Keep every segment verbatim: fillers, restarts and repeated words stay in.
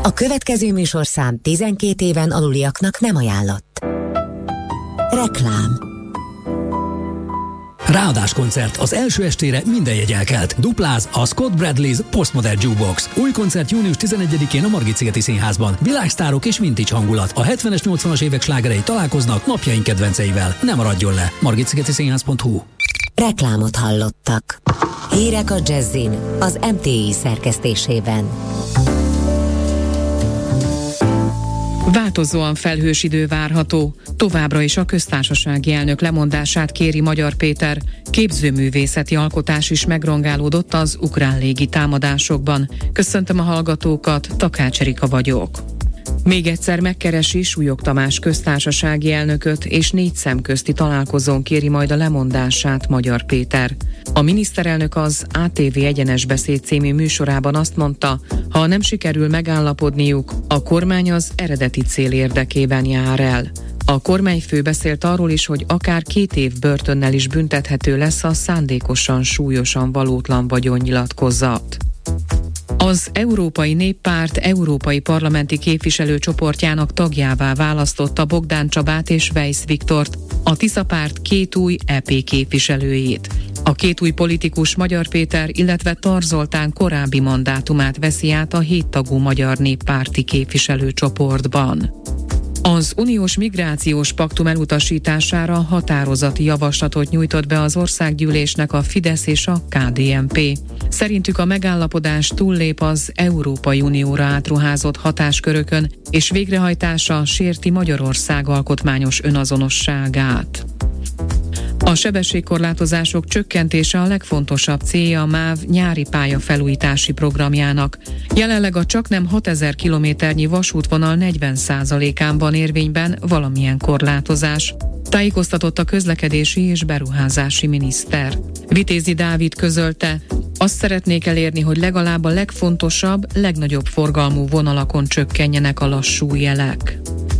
A következő műsorszám tizenkét éven aluliaknak nem ajánlott. Reklám. Ráadás koncert az első estére minden jegy elkelt. Dupláz a Scott Bradley's Postmodern Jukebox. Új koncert június tizenegyedikén a Margit-szigeti Színházban. Világsztárok és vintage hangulat. A hetvenes, nyolcvanas évek slágerei találkoznak napjaink kedvenceivel. Nem maradjon le. margit szigeti színház pont hu. Reklámot hallottak. Hírek a Jazzin az em té i szerkesztésében. Változóan felhős idő várható. Továbbra is a köztársasági elnök lemondását kéri Magyar Péter. Képzőművészeti alkotás is megrongálódott az ukrán légi támadásokban. Köszöntöm a hallgatókat, Takács Erika vagyok. Még egyszer megkeresi Súlyog Tamás köztársasági elnököt, és négy szemközti találkozón kéri majd a lemondását Magyar Péter. A miniszterelnök az á té vé Egyenes Beszéd című műsorában azt mondta, ha nem sikerül megállapodniuk, a kormány az eredeti cél érdekében jár el. A kormányfő beszélt arról is, hogy akár két év börtönnel is büntethető lesz a szándékosan súlyosan valótlan vagyonnyilatkozat. Az Európai Néppárt európai parlamenti képviselőcsoportjának tagjává választotta Bogdán Csabát és Weiss Viktort, a Tisza párt két új é pé képviselőjét. A két új politikus, Magyar Péter, illetve Tar Zoltán korábbi mandátumát veszi át a héttagú Magyar Néppárti képviselőcsoportban. Az uniós migrációs paktum elutasítására határozati javaslatot nyújtott be az országgyűlésnek a Fidesz és a ká dé en pé. Szerintük a megállapodás túllép az Európai Unióra átruházott hatáskörökön, és végrehajtása sérti Magyarország alkotmányos önazonosságát. A sebességkorlátozások csökkentése a legfontosabb célja a MÁV nyári pályafelújítási programjának. Jelenleg a csaknem hatezer kilométernyi vasútvonal negyven százalékán van érvényben valamilyen korlátozás, tájékoztatott a közlekedési és beruházási miniszter. Vitézi Dávid közölte, azt szeretnék elérni, hogy legalább a legfontosabb, legnagyobb forgalmú vonalakon csökkenjenek a lassú jelek.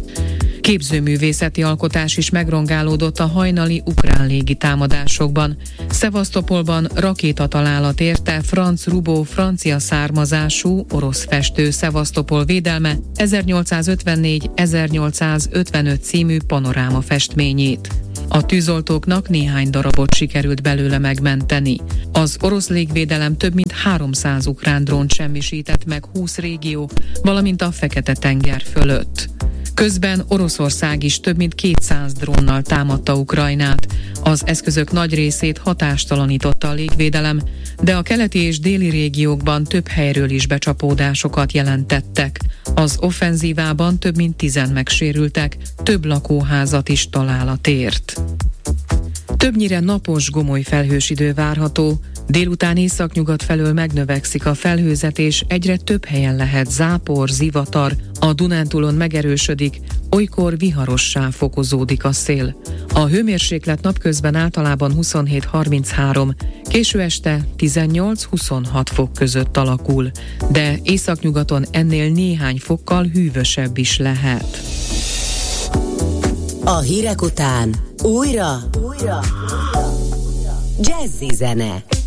Képzőművészeti alkotás is megrongálódott a hajnali ukrán légi támadásokban. Szevasztopolban rakétatalálat érte Franz Rubó francia származású orosz festő Szevasztopol védelme ezernyolcszázötvennégy ezernyolcszázötvenöt című panoráma festményét. A tűzoltóknak néhány darabot sikerült belőle megmenteni. Az orosz légvédelem több mint háromszáz ukrán drónt semmisített meg húsz régió, valamint a Fekete-tenger fölött. Közben Oroszország is több mint kétszáz drónnal támadta Ukrajnát. Az eszközök nagy részét hatástalanította a légvédelem, de a keleti és déli régiókban több helyről is becsapódásokat jelentettek. Az offenzívában több mint tízen megsérültek, több lakóházat is találat ért. Többnyire napos, gomoly felhős idő várható, délután északnyugat felől megnövekszik a felhőzet, és egyre több helyen lehet zápor, zivatar, a Dunántúlon megerősödik, olykor viharossá fokozódik a szél. A hőmérséklet napközben általában huszonhét harminchárom, késő este tizennyolc-huszonhat fok között alakul, de északnyugaton ennél néhány fokkal hűvösebb is lehet. A hírek után újra, újra, jazzy zene.